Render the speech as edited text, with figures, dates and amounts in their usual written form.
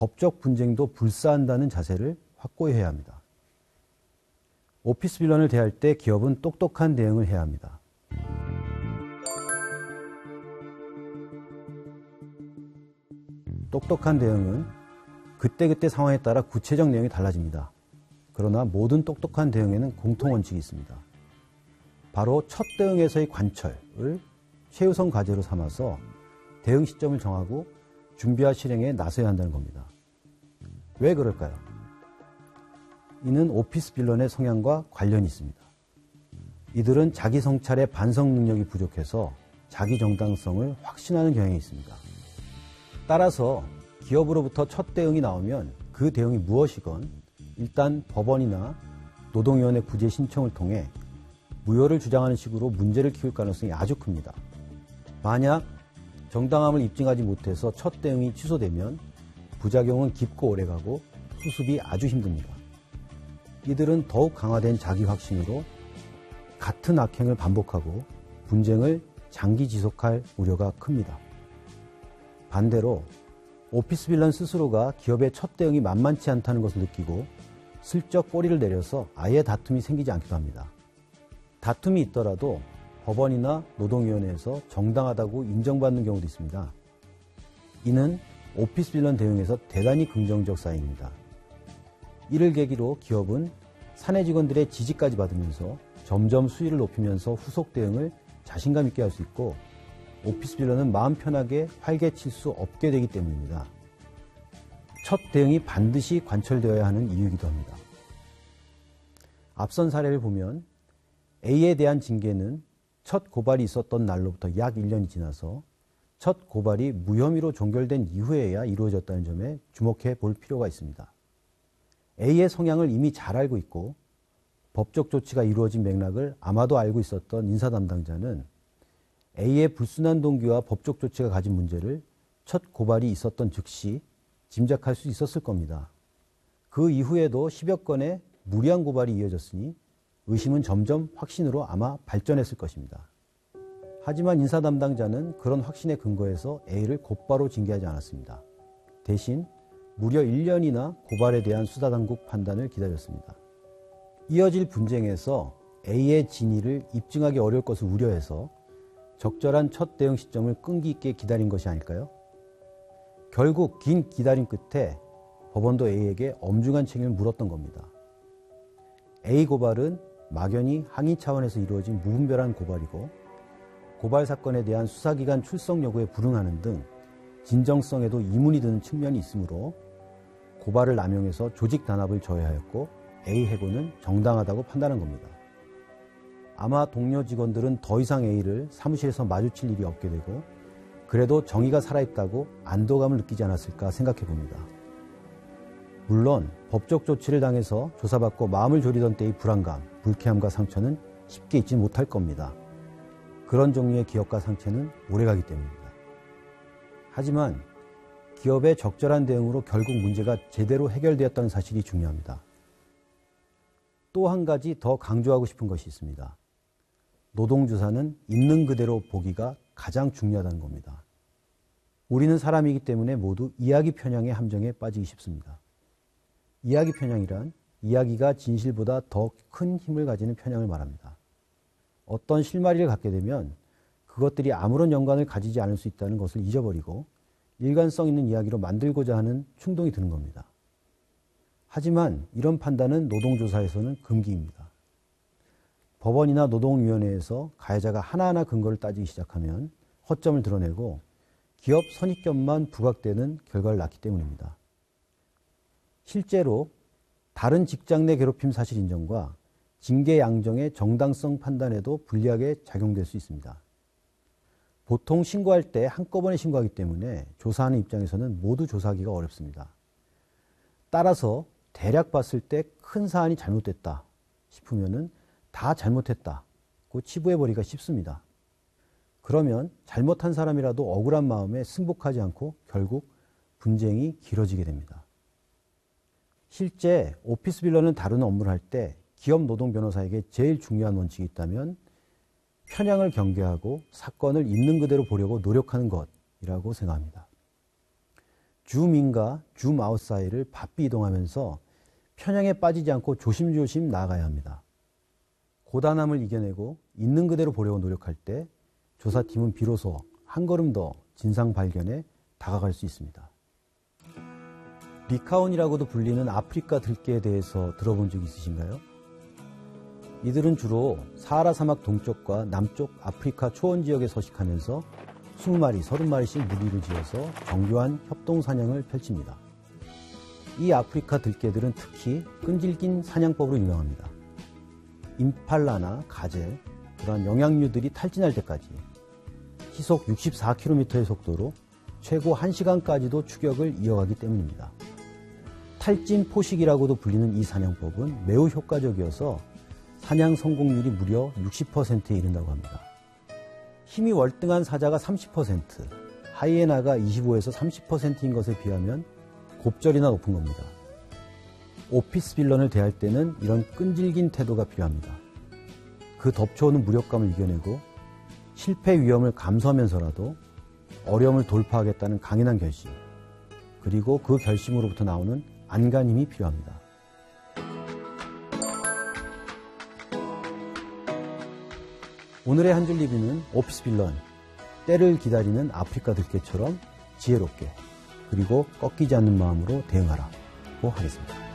법적 분쟁도 불사한다는 자세를 확고히 해야 합니다. 오피스 빌런을 대할 때 기업은 똑똑한 대응을 해야 합니다. 똑똑한 대응은 그때그때 상황에 따라 구체적 내용이 달라집니다. 그러나 모든 똑똑한 대응에는 공통원칙이 있습니다. 바로 첫 대응에서의 관철을 최우선 과제로 삼아서 대응 시점을 정하고 준비와 실행에 나서야 한다는 겁니다. 왜 그럴까요? 이는 오피스 빌런의 성향과 관련이 있습니다. 이들은 자기 성찰의 반성 능력이 부족해서 자기 정당성을 확신하는 경향이 있습니다. 따라서 기업으로부터 첫 대응이 나오면 그 대응이 무엇이건 일단 법원이나 노동위원회 구제 신청을 통해 무효를 주장하는 식으로 문제를 키울 가능성이 아주 큽니다. 만약 정당함을 입증하지 못해서 첫 대응이 취소되면 부작용은 깊고 오래가고 수습이 아주 힘듭니다. 이들은 더욱 강화된 자기 확신으로 같은 악행을 반복하고 분쟁을 장기 지속할 우려가 큽니다. 반대로 오피스 빌런 스스로가 기업의 첫 대응이 만만치 않다는 것을 느끼고 슬쩍 꼬리를 내려서 아예 다툼이 생기지 않기도 합니다. 다툼이 있더라도 법원이나 노동위원회에서 정당하다고 인정받는 경우도 있습니다. 이는 오피스 빌런 대응에서 대단히 긍정적 사인입니다. 이를 계기로 기업은 사내 직원들의 지지까지 받으면서 점점 수위를 높이면서 후속 대응을 자신감 있게 할 수 있고 오피스 빌런은 마음 편하게 활개칠 수 없게 되기 때문입니다. 첫 대응이 반드시 관철되어야 하는 이유이기도 합니다. 앞선 사례를 보면 A에 대한 징계는 첫 고발이 있었던 날로부터 약 1년이 지나서 첫 고발이 무혐의로 종결된 이후에야 이루어졌다는 점에 주목해 볼 필요가 있습니다. A의 성향을 이미 잘 알고 있고 법적 조치가 이루어진 맥락을 아마도 알고 있었던 인사 담당자는 A의 불순한 동기와 법적 조치가 가진 문제를 첫 고발이 있었던 즉시 짐작할 수 있었을 겁니다. 그 이후에도 10여 건의 무리한 고발이 이어졌으니 의심은 점점 확신으로 아마 발전했을 것입니다. 하지만 인사 담당자는 그런 확신에 근거해서 A를 곧바로 징계하지 않았습니다. 대신 무려 1년이나 고발에 대한 수사당국 판단을 기다렸습니다. 이어질 분쟁에서 A의 진위를 입증하기 어려울 것을 우려해서 적절한 첫 대응 시점을 끈기 있게 기다린 것이 아닐까요? 결국 긴 기다림 끝에 법원도 A에게 엄중한 책임을 물었던 겁니다. A 고발은 막연히 항의 차원에서 이루어진 무분별한 고발이고 고발 사건에 대한 수사기관 출석 여부에 불응하는 등 진정성에도 이문이 드는 측면이 있으므로 고발을 남용해서 조직 단합을 저해하였고 A 해고는 정당하다고 판단한 겁니다. 아마 동료 직원들은 더 이상 A를 사무실에서 마주칠 일이 없게 되고 그래도 정의가 살아있다고 안도감을 느끼지 않았을까 생각해 봅니다. 물론 법적 조치를 당해서 조사받고 마음을 졸이던 때의 불안감, 불쾌함과 상처는 쉽게 잊지 못할 겁니다. 그런 종류의 기억과 상처는 오래가기 때문입니다. 하지만 기업의 적절한 대응으로 결국 문제가 제대로 해결되었다는 사실이 중요합니다. 또 한 가지 더 강조하고 싶은 것이 있습니다. 노동주사는 있는 그대로 보기가 가장 중요하다는 겁니다. 우리는 사람이기 때문에 모두 이야기 편향의 함정에 빠지기 쉽습니다. 이야기 편향이란 이야기가 진실보다 더 큰 힘을 가지는 편향을 말합니다. 어떤 실마리를 갖게 되면 그것들이 아무런 연관을 가지지 않을 수 있다는 것을 잊어버리고 일관성 있는 이야기로 만들고자 하는 충동이 드는 겁니다. 하지만 이런 판단은 노동조사에서는 금기입니다. 법원이나 노동위원회에서 가해자가 하나하나 근거를 따지기 시작하면 허점을 드러내고 기업 선입견만 부각되는 결과를 낳기 때문입니다. 실제로 다른 직장 내 괴롭힘 사실 인정과 징계 양정의 정당성 판단에도 불리하게 작용될 수 있습니다. 보통 신고할 때 한꺼번에 신고하기 때문에 조사하는 입장에서는 모두 조사하기가 어렵습니다. 따라서 대략 봤을 때 큰 사안이 잘못됐다 싶으면은 다 잘못했다고 치부해버리기가 쉽습니다. 그러면 잘못한 사람이라도 억울한 마음에 승복하지 않고 결국 분쟁이 길어지게 됩니다. 실제 오피스 빌런을 다루는 업무를 할 때 기업 노동 변호사에게 제일 중요한 원칙이 있다면 편향을 경계하고 사건을 있는 그대로 보려고 노력하는 것이라고 생각합니다. 줌인과 줌아웃 사이를 바삐 이동하면서 편향에 빠지지 않고 조심조심 나아가야 합니다. 고단함을 이겨내고 있는 그대로 보려고 노력할 때 조사팀은 비로소 한 걸음 더 진상 발견에 다가갈 수 있습니다. 리카온이라고도 불리는 아프리카 들개에 대해서 들어본 적 있으신가요? 이들은 주로 사하라 사막 동쪽과 남쪽 아프리카 초원 지역에 서식하면서 20마리, 30마리씩 무리를 지어서 정교한 협동 사냥을 펼칩니다. 이 아프리카 들개들은 특히 끈질긴 사냥법으로 유명합니다. 임팔라나 가젤, 그러한 영양류들이 탈진할 때까지 시속 64km의 속도로 최고 1시간까지도 추격을 이어가기 때문입니다. 탈진 포식이라고도 불리는 이 사냥법은 매우 효과적이어서 사냥 성공률이 무려 60%에 이른다고 합니다. 힘이 월등한 사자가 30%, 하이에나가 25에서 30%인 것에 비하면 곱절이나 높은 겁니다. 오피스 빌런을 대할 때는 이런 끈질긴 태도가 필요합니다. 그 덮쳐오는 무력감을 이겨내고 실패 위험을 감수하면서라도 어려움을 돌파하겠다는 강인한 결심, 그리고 그 결심으로부터 나오는 안간힘이 필요합니다. 오늘의 한 줄 리뷰는 오피스 빌런, 때를 기다리는 아프리카 들개처럼 지혜롭게 그리고 꺾이지 않는 마음으로 대응하라고 하겠습니다.